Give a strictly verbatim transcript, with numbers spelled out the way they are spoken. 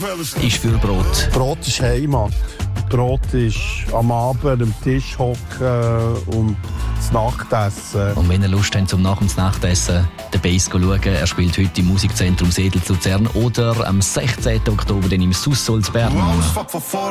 ist für Brot. Brot ist Heimat. Brot ist am Abend am Tisch hocken und das Nachtessen. Und wenn ihr Lust habt, zum nach dem Nachtessen den Bass zu schauen, er spielt heute im Musikzentrum Sedel zu Luzern oder am sechzehnten Oktober dann im Sussolz Bern.